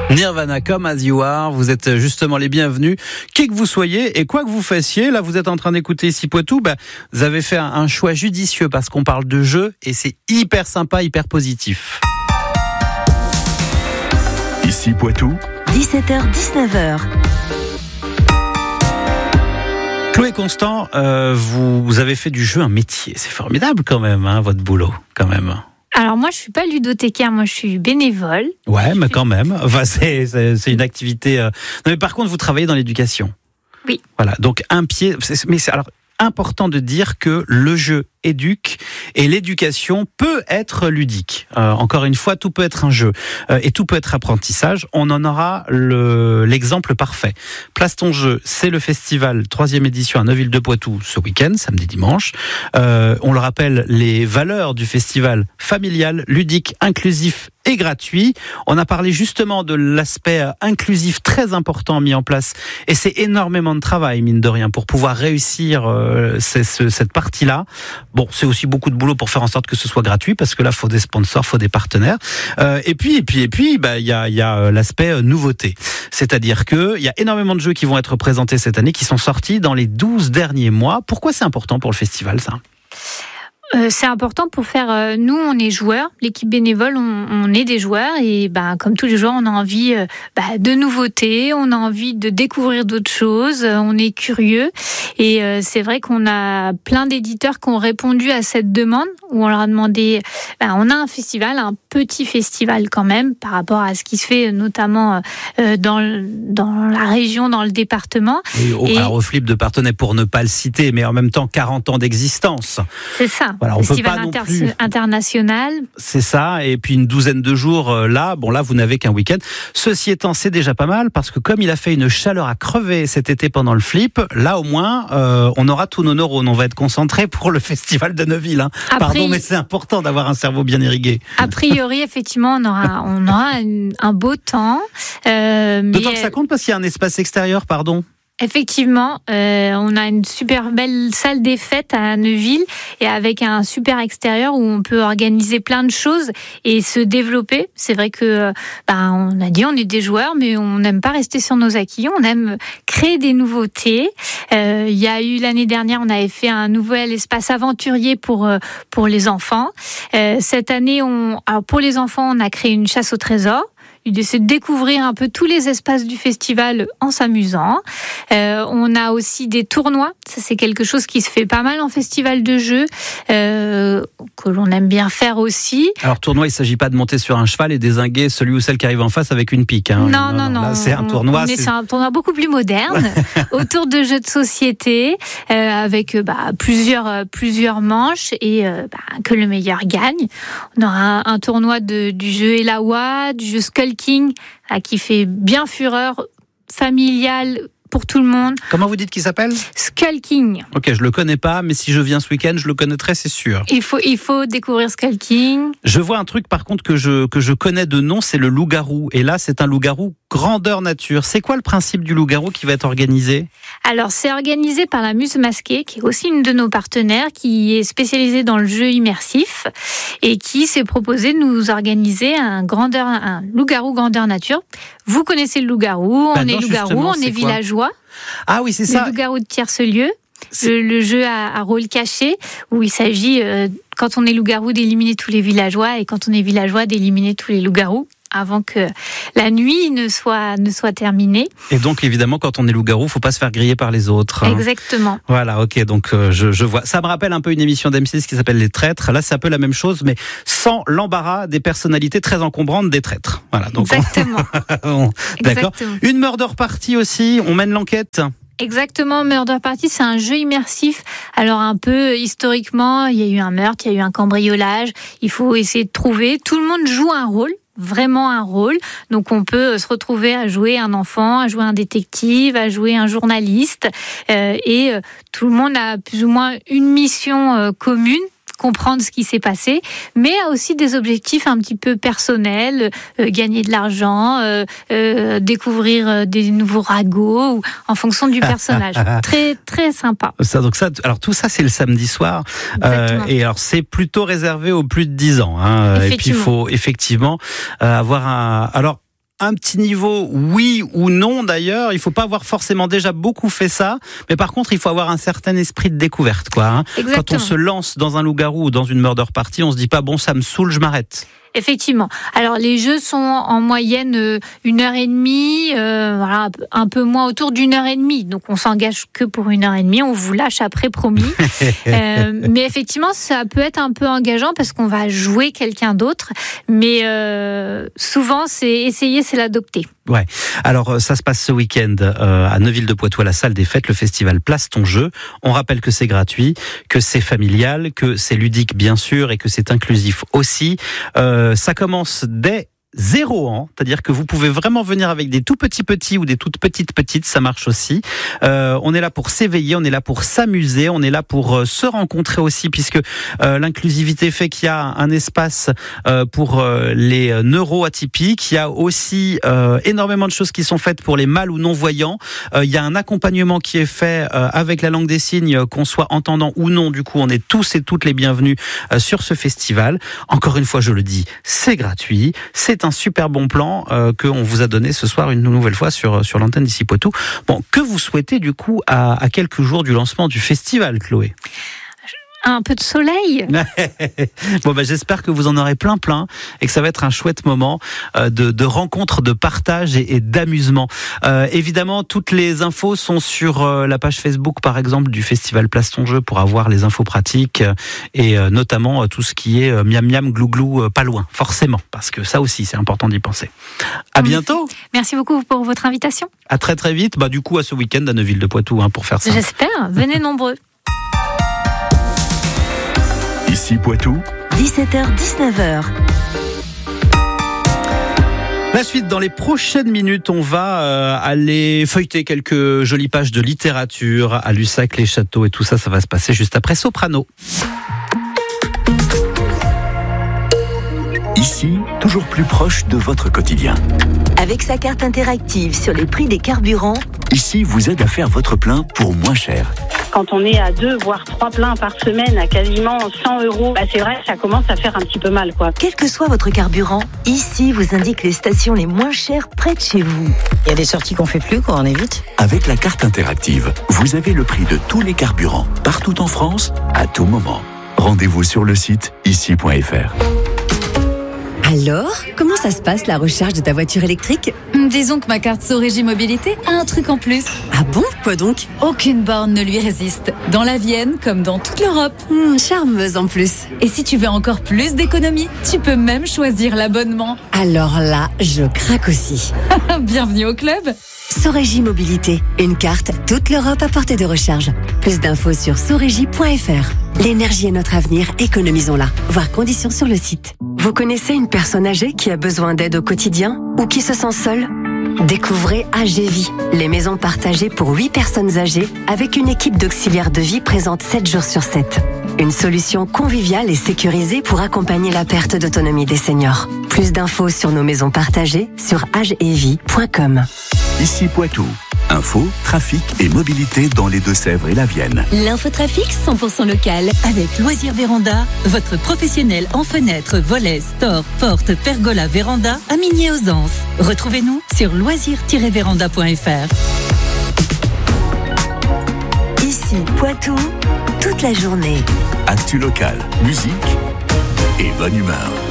Nirvana, Come As You Are, vous êtes justement les bienvenus, qui que vous soyez et quoi que vous fassiez. Là, vous êtes en train d'écouter ici Poitou, vous avez fait un choix judicieux parce qu'on parle de jeu et c'est hyper sympa, hyper positif. Ici Poitou, 17h-19h. Chloé Constant, vous avez fait du jeu un métier. C'est formidable quand même, votre boulot, quand même. Alors moi, je suis pas ludothécaire, moi je suis bénévole. Ouais, mais quand même. Enfin, c'est une activité. Non, mais par contre, vous travaillez dans l'éducation. Oui. Voilà. Donc un pied. Mais c'est alors important de dire que le jeu éduque et l'éducation peut être ludique. Encore une fois, tout peut être un jeu et tout peut être apprentissage. On en aura l'exemple parfait. Place ton jeu, c'est le festival 3e édition à Neuville-de-Poitou ce week-end, samedi dimanche. On le rappelle, les valeurs du festival: familial, ludique, inclusif et gratuit. On a parlé justement de l'aspect inclusif très important mis en place et c'est énormément de travail, mine de rien, pour pouvoir réussir cette partie-là. Bon, c'est aussi beaucoup de boulot pour faire en sorte que ce soit gratuit, parce que là, faut des sponsors, faut des partenaires. Et puis, il y a l'aspect nouveauté. C'est-à-dire que il y a énormément de jeux qui vont être présentés cette année, qui sont sortis dans les 12 derniers mois. Pourquoi c'est important pour le festival, ça ? C'est important pour faire... nous, on est joueurs. L'équipe bénévole, on est des joueurs. Et comme tous les joueurs, on a envie de nouveautés. On a envie de découvrir d'autres choses. On est curieux. Et c'est vrai qu'on a plein d'éditeurs qui ont répondu à cette demande, où on leur a demandé... on a un festival, un petit festival quand même, par rapport à ce qui se fait notamment dans la région, dans le département. Alors, au flip de Parthenay, pour ne pas le citer, mais en même temps, 40 ans d'existence. C'est ça. Voilà, on festival peut pas non plus... international. C'est ça, et puis une douzaine de jours là, vous n'avez qu'un week-end. Ceci étant, c'est déjà pas mal, parce que comme il a fait une chaleur à crever cet été pendant le flip, là au moins, on aura tous nos neurones, on va être concentrés pour le festival de Neuville. Pardon, mais c'est important d'avoir un cerveau bien irrigué. A priori, effectivement, on aura un beau temps. D'autant que ça compte parce qu'il y a un espace extérieur, pardon. Effectivement, on a une super belle salle des fêtes à Neuville et avec un super extérieur où on peut organiser plein de choses et se développer. C'est vrai que, on a dit, on est des joueurs, mais on n'aime pas rester sur nos acquis. On aime créer des nouveautés. Il y a eu l'année dernière, on avait fait un nouvel espace aventurier pour les enfants. Cette année, pour les enfants, on a créé une chasse au trésor. L'idée, c'est de découvrir un peu tous les espaces du festival en s'amusant. On a aussi des tournois. Ça, c'est quelque chose qui se fait pas mal en festival de jeux, que l'on aime bien faire aussi. Alors, tournoi, il ne s'agit pas de monter sur un cheval et dézinguer celui ou celle qui arrive en face avec une pique. Non. Là, c'est un tournoi. C'est un tournoi beaucoup plus moderne, autour de jeux de société, avec plusieurs manches et que le meilleur gagne. On aura un tournoi du jeu Elawa, du jeu Skull King, qui fait bien fureur, familial pour tout le monde. Comment vous dites qu'il s'appelle ? Skull King. Ok, je le connais pas, mais si je viens ce week-end, je le connaîtrai, c'est sûr. Il faut découvrir Skull King. Je vois un truc par contre que je connais de nom, c'est le loup-garou. Et là, c'est un loup-garou grandeur nature. C'est quoi le principe du loup-garou qui va être organisé ? Alors, c'est organisé par la Muse Masquée, qui est aussi une de nos partenaires, qui est spécialisée dans le jeu immersif et qui s'est proposé de nous organiser un loup-garou grandeur nature. Vous connaissez le loup-garou, on est loup-garou, on est villageois. Ah oui, c'est ça. Le loup-garou de Tierce-Lieu. Le jeu à rôle caché, où il s'agit, quand on est loup-garou, d'éliminer tous les villageois, et quand on est villageois, d'éliminer tous les loups-garous, avant que la nuit ne soit terminée. Et donc, évidemment, quand on est loup-garou, faut pas se faire griller par les autres. Exactement. Voilà, ok, donc je vois. Ça me rappelle un peu une émission d'M6 qui s'appelle Les Traîtres. Là, c'est un peu la même chose, mais sans l'embarras des personnalités très encombrantes des traîtres. Voilà, donc exactement. D'accord. Exactement. Une murder party aussi, on mène l'enquête. Exactement, Murder Party, c'est un jeu immersif. Alors un peu historiquement, il y a eu un meurtre, il y a eu un cambriolage. Il faut essayer de trouver. Tout le monde joue un rôle. Vraiment un rôle. Donc on peut se retrouver à jouer un enfant, à jouer un détective, à jouer un journaliste. Et tout le monde a plus ou moins une mission commune. Comprendre ce qui s'est passé, mais a aussi des objectifs un petit peu personnels, gagner de l'argent, découvrir des nouveaux ragots, ou, en fonction du personnage. Très très sympa. Alors tout ça c'est le samedi soir, et alors c'est plutôt réservé aux plus de 10 ans. Et puis il faut effectivement avoir un. Alors un petit niveau, oui ou non d'ailleurs. Il faut pas avoir forcément déjà beaucoup fait ça, mais par contre, il faut avoir un certain esprit de découverte, quoi. Hein. Quand on se lance dans un loup-garou ou dans une murder party, on se dit pas bon, ça me saoule, je m'arrête. Effectivement. Alors les jeux sont en moyenne 1h30, voilà, un peu moins autour d'1h30. Donc on s'engage que pour 1h30. On vous lâche après, promis. Mais effectivement, ça peut être un peu engageant parce qu'on va jouer quelqu'un d'autre. Mais souvent, c'est l'adopter. Ouais. Alors ça se passe ce week-end à Neuville-de-Poitou à la salle des fêtes, le festival Place ton jeu. On rappelle que c'est gratuit, que c'est familial, que c'est ludique bien sûr et que c'est inclusif aussi. Ça commence dès 0 ans, c'est-à-dire que vous pouvez vraiment venir avec des tout petits ou des toutes petites, ça marche aussi. On est là pour s'éveiller, on est là pour s'amuser, on est là pour se rencontrer aussi, puisque l'inclusivité fait qu'il y a un espace pour les neuroatypiques. Il y a aussi énormément de choses qui sont faites pour les mal ou non-voyants. Il y a un accompagnement qui est fait avec la langue des signes, qu'on soit entendant ou non. Du coup, on est tous et toutes les bienvenus sur ce festival. Encore une fois, je le dis, c'est gratuit, c'est un super bon plan qu'on vous a donné ce soir une nouvelle fois sur l'antenne d'ici Poitou. Bon, que vous souhaitez du coup à quelques jours du lancement du festival, Chloé? Un peu de soleil. Bon, j'espère que vous en aurez plein et que ça va être un chouette moment de rencontre, de partage et d'amusement. Évidemment, toutes les infos sont sur la page Facebook, par exemple, du festival Place ton jeu pour avoir les infos pratiques et notamment tout ce qui est miam miam glou glou pas loin, forcément, parce que ça aussi, c'est important d'y penser. À bientôt. Merci beaucoup pour votre invitation. À très très vite. Du coup, à ce week-end à Neuville-de-Poitou pour faire ça. J'espère. Venez nombreux. Ici Poitou, 17h-19h. La suite, dans les prochaines minutes, on va aller feuilleter quelques jolies pages de littérature à Lussac, les châteaux et tout ça, ça va se passer juste après Soprano. ici, toujours plus proche de votre quotidien. Avec sa carte interactive sur les prix des carburants, Ici vous aide à faire votre plein pour moins cher. Quand on est à 2 voire 3 pleins par semaine à quasiment 100 €, c'est vrai que ça commence à faire un petit peu mal, quoi. quel que soit votre carburant, ici vous indique les stations les moins chères près de chez vous. Il y a des sorties qu'on fait plus, qu'on évite. Avec la carte interactive, vous avez le prix de tous les carburants, partout en France, à tout moment. Rendez-vous sur le site ici.fr. Alors, comment ça se passe la recharge de ta voiture électrique ? Disons que ma carte Sorégie Mobilité a un truc en plus. Ah bon ? Quoi donc ? Aucune borne ne lui résiste. Dans la Vienne, comme dans toute l'Europe. Charmeuse en plus. Et si tu veux encore plus d'économie, tu peux même choisir l'abonnement. Alors là, je craque aussi. Bienvenue au club. Sorégie Mobilité, une carte toute l'Europe à portée de recharge. Plus d'infos sur sorégie.fr. L'énergie est notre avenir, économisons-la. Voir conditions sur le site. Vous connaissez une personne âgée qui a besoin d'aide au quotidien ou qui se sent seule ? Découvrez AGVie, les maisons partagées pour 8 personnes âgées avec une équipe d'auxiliaires de vie présente 7 jours sur 7. Une solution conviviale et sécurisée pour accompagner la perte d'autonomie des seniors. Plus d'infos sur nos maisons partagées sur agevie.com. Ici Poitou. Info, trafic et mobilité dans les Deux-Sèvres et la Vienne. L'infotrafic 100% local avec Loisirs Véranda, votre professionnel en fenêtres, volets, stores, portes, pergola, véranda à Migné-aux-Anses. Retrouvez-nous sur loisirs-véranda.fr. Ici, Poitou, toute la journée. Actu local, musique et bonne humeur.